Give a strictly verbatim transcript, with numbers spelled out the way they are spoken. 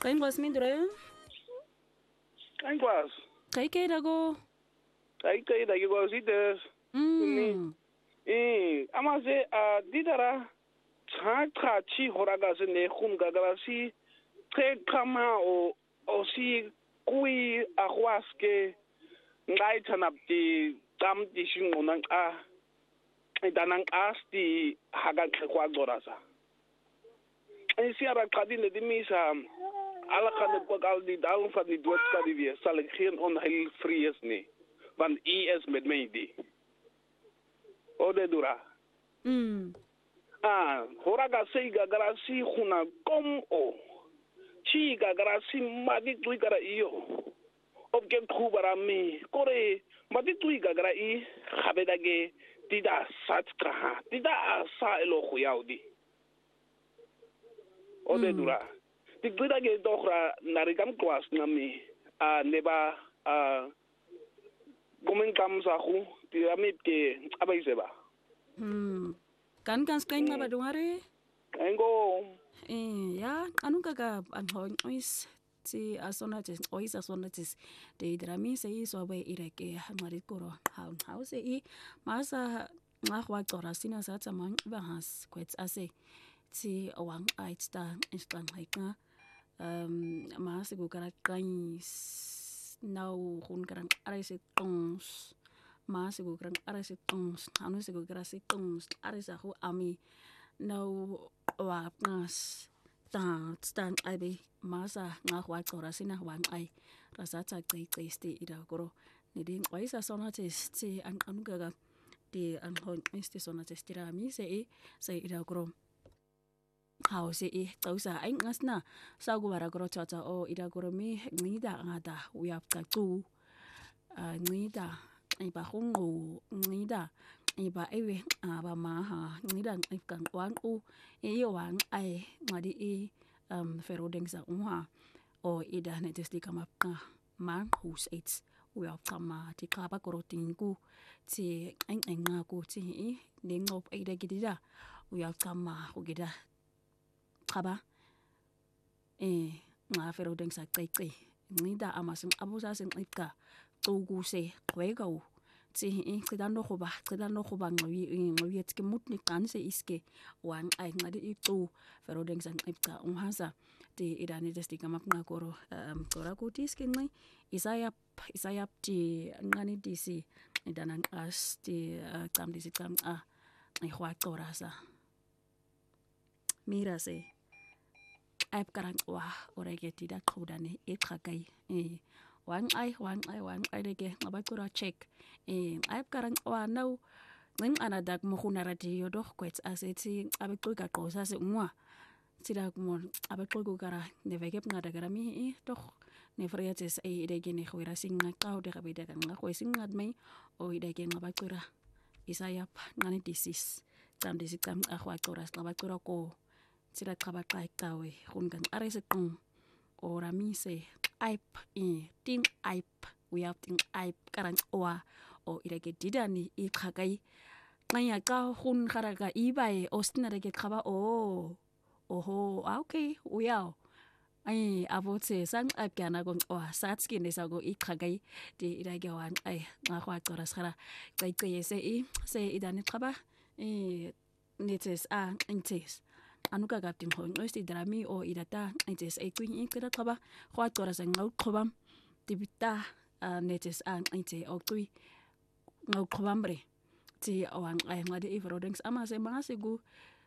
Kaingwas mindre? Kaingwas. Kai kai dago. Kai kai dagi go sites. Mm. Eh, amaze a didara cha cha chi horaga se ne khun gagalasi tre kama o o si kui ahwaske ngai tanapti tam di shingonang a danang asti haga kwa gorasa. Isi ara kadine di misa ala kan ko gal di dal van die doodskadie sal ek geen onheil vrees nie want u is met my die ode dura Mm. ah horaga seiga garasi khuna kom o chi ga garasi madi tui gara iyo obke khubara mi kore madi tui ga gara i khabedage tida satka ha tida sa elo khuyaudi ode dura Tigda ge dohra narigam kwas nami a neba a gomen kam sa khu tiramit ke abai seba. Hmm. Kan kan skain ma badungare? Engo Eh, ya, anu kaga an hoin ois ti asonatis ois asonatis de drami se i so be ireke hamari koro haun house i masa ngahwa tora sina sa tsamang bahas kwets ase ti awang aitsta instan haika um mas go kara kais now hun karang arese tons mas go karang arese tons anu se go kara se tons arese ho ami now wa nas ta stan abi masa ngahwa tora sina wang ai rasa ta kai kai ste ida goro ni ding oisa sonatis ti an anu gaga di an hon este sonatis tira mi se i se ida goro hau se i tausa ai ngasna sa go bara goro cha o ida goro mi ngida ngada uya ka tu ngida ai ba hongo ngida ai ba ewe ba ma ha ngida ai kan wan u e yo wan ai ngadi i um ferodeng sa unha o ida ne des di kama man hus its uya kama ti kaba goro tingu ti ai ai ngaku ti i ningop ai da gidida uya kama ugida kaba eh nga fero deng sa kai kai ngida amasing abusa sing ipka tugu se kwego ti i kida no khoba kida no khoba ngawi ngawi tske mutni kan se iske wan ai ngadi i tu fero deng sang ipka umhasa ti idani desti kamak nga koro um kora ko ti ske ngai isayap isayap ti ngani disi idanan as ti kam disi kam a ai khwa tora sa mira se aip karang wah orege tidak kudane e kakai eh wan ai wan ai wan ai dege ngabakura check eh aip karang wa now ngin anadak mo khunara di yodoh kwets aseti abekuka qosa se ngwa tidak mo abekuka kara nevegep ngada kara mi eh doh ne friates e dege ne khwira singa kau de kabeda kan ngakwe singat mai o dege ngabakura isayap ngani disis tam disis tam akhwa qoras ngabakura ko sila kabakai kawe hungan aresekung ora mise aip i ting aip we have ting aip karang oa o irege didani i kagai ngaya ka hun karaga ibai ostina rege kaba o oho okay uyao ai abote sang aip kana gon oa satski nesago i kagai di irege wan ai ngakwa toras khara kai kai se i se idani kaba i netes a intes anu ka gapting hon osti drami o idata ites e queen ikira kaba khwa tora sang ngau khobam tibita netes an ite o tui ngau khobambre ti awang ai ngade i frodings ama se masigu